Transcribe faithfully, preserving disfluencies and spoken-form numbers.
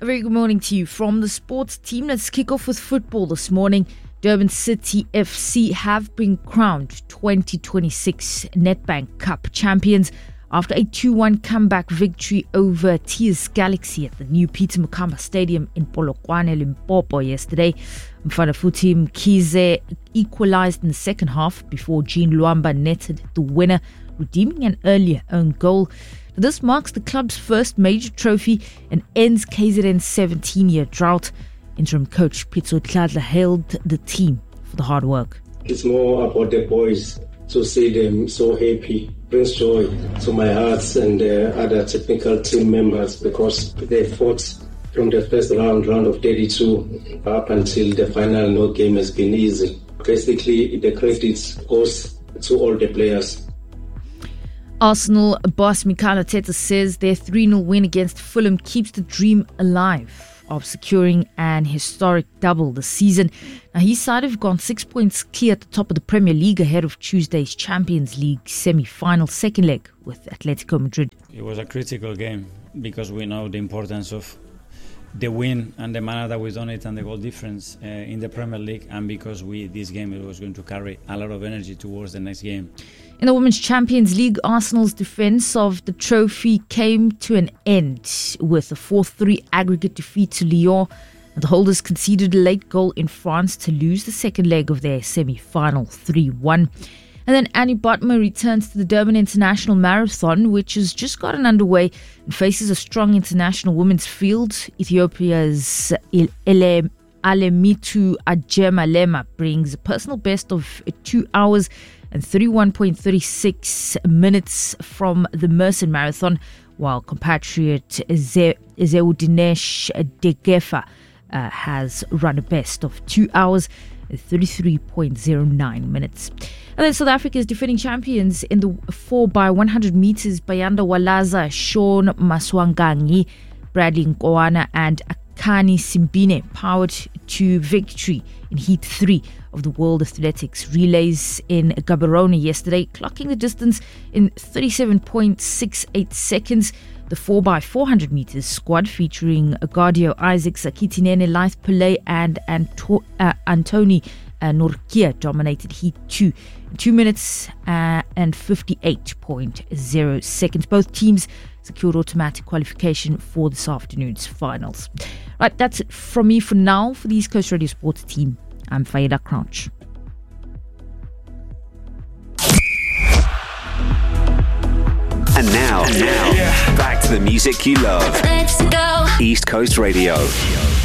A very good morning to you from the sports team. Let's kick off with football this morning. Durban City F C have been crowned twenty twenty-six Nedbank Cup champions after a two one comeback victory over T S Galaxy at the new Peter Mokamba Stadium in Polokwane, Limpopo yesterday. Mfanafuti Mkhize equalised in the second half before Jean Luamba netted the winner, redeeming an earlier own goal. This marks the club's first major trophy and ends K Z N's seventeen-year drought. Interim coach Pitso Tladla hailed the team for the hard work. It's more about the boys. To see them so happy brings joy to my heart and uh, other technical team members, because they fought from the first round, round of thirty-two, up until the final. No game has been easy. Basically, the credit goes to all the players. Arsenal boss Mikel Arteta says their three nil win against Fulham keeps the dream alive of securing an historic double this season. Now, his side have gone six points clear at the top of the Premier League ahead of Tuesday's Champions League semi-final second leg with Atletico Madrid. It was a critical game because we know the importance of the win and the manner that we've done it and the goal difference uh, in the Premier League, and because we this game it was going to carry a lot of energy towards the next game. In the Women's Champions League, Arsenal's defence of the trophy came to an end with a four three aggregate defeat to Lyon. The holders conceded a late goal in France to lose the second leg of their semi-final three one. And then Annie Botma returns to the Durban International Marathon, which has just gotten underway and faces a strong international women's field. Ethiopia's Ele Alemitu Ajemalema brings a personal best of two hours and thirty-one point three six minutes from the Mersin Marathon, while compatriot Ze- Zeudinesh Degefa uh, has run a best of two hours and thirty-three point zero nine minutes. And then South Africa's defending champions in the four by one hundred meters, Bayanda Walaza, Sean Maswangangi, Bradley Nkoana and Akani Simbine powered to victory in Heat three of the World Athletics Relays in Gaborone yesterday, clocking the distance in thirty-seven point six eight seconds. The four by four hundred meters squad featuring Agadio Isaacs, Akitinene Laith Pillay and Anto- uh, Antoni uh, Norkia dominated Heat two in two minutes uh, and fifty-eight point zero seconds. Both teams secured automatic qualification for this afternoon's finals. Right, that's it from me for now. For the East Coast Radio Sports team, I'm Faida Crouch. And now, and now, yeah. Back to the music you love. Let's go. East Coast Radio.